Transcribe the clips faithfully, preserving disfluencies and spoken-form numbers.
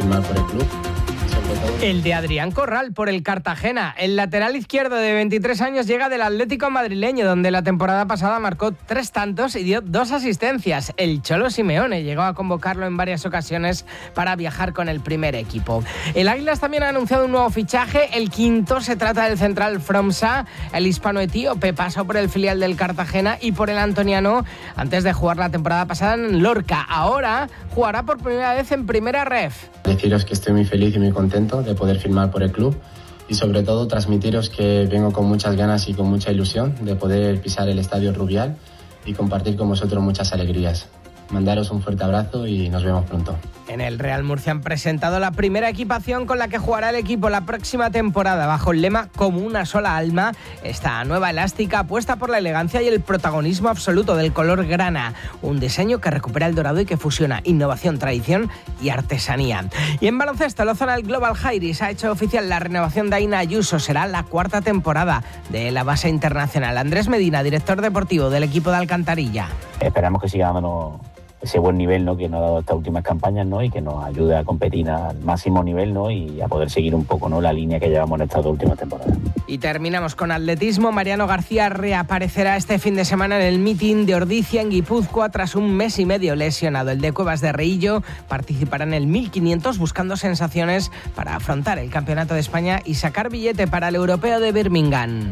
firmar por el club. El de Adrián Corral por el Cartagena. El lateral izquierdo de veintitrés años llega del Atlético madrileño, donde la temporada pasada marcó tres tantos y dio dos asistencias. El Cholo Simeone llegó a convocarlo en varias ocasiones para viajar con el primer equipo. El Águilas también ha anunciado un nuevo fichaje. El quinto se trata del central Fromsa. El hispano-etíope pasó por el filial del Cartagena y por el antoniano antes de jugar la temporada pasada en Lorca. Ahora jugará por primera vez en Primera Ref. Deciros que estoy muy feliz y muy contento de poder firmar por el club y sobre todo transmitiros que vengo con muchas ganas y con mucha ilusión de poder pisar el Estadio Rubial y compartir con vosotros muchas alegrías. Mandaros un fuerte abrazo y nos vemos pronto. En el Real Murcia han presentado la primera equipación con la que jugará el equipo la próxima temporada bajo el lema Como una sola alma. Esta nueva elástica apuesta por la elegancia y el protagonismo absoluto del color grana, un diseño que recupera el dorado y que fusiona innovación, tradición y artesanía. Y en baloncesto, Lozana Global Jairis ha hecho oficial la renovación de Aina Ayuso. Será la cuarta temporada de la base internacional. Andrés Medina, director deportivo del equipo de Alcantarilla. Esperamos que siga dándonos ese buen nivel, ¿no?, que nos ha dado estas últimas campañas, ¿no?, y que nos ayude a competir al máximo nivel, ¿no?, y a poder seguir un poco, ¿no?, la línea que llevamos en estas dos últimas temporadas. Y terminamos con atletismo. Mariano García reaparecerá este fin de semana en el meeting de Ordicia en Guipúzcoa tras un mes y medio lesionado. El de Cuevas de Reillo participará en el mil quinientos buscando sensaciones para afrontar el Campeonato de España y sacar billete para el Europeo de Birmingham.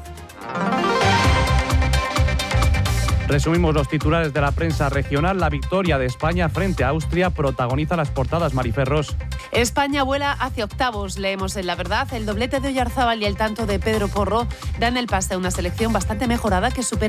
Resumimos los titulares de la prensa regional. La victoria de España frente a Austria protagoniza las portadas. Mariferros. España vuela hacia octavos. Leemos en La Verdad, el doblete de Oyarzábal y el tanto de Pedro Porro dan el pase a una selección bastante mejorada que supera